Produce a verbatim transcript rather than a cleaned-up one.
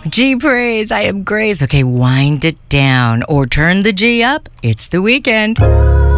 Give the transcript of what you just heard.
G praise, I am Grace. Okay, wind it down or turn the G up. It's the weekend.